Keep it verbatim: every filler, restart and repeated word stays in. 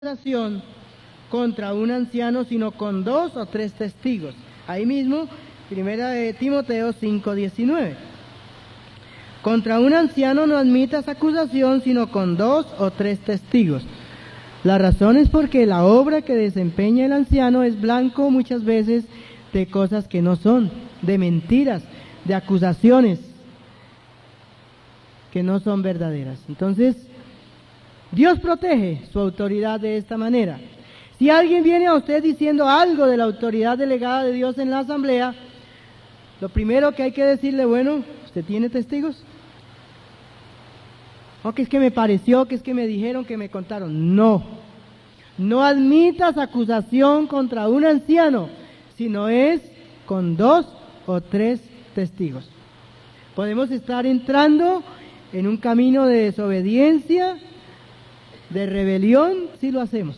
acusación contra un anciano sino con dos o tres testigos. Ahí mismo, primera de Timoteo cinco diecinueve. Contra un anciano no admitas acusación sino con dos o tres testigos. La razón es porque la obra que desempeña el anciano es blanco muchas veces de cosas que no son, de mentiras, de acusaciones que no son verdaderas. Entonces, Dios protege su autoridad de esta manera. Si alguien viene a usted diciendo algo de la autoridad delegada de Dios en la asamblea, lo primero que hay que decirle, bueno, ¿usted tiene testigos? O que es que me pareció, que es que me dijeron, que me contaron. No, no admitas acusación contra un anciano, sino es con dos o tres testigos. Podemos estar entrando en un camino de desobediencia, de rebelión, si lo hacemos.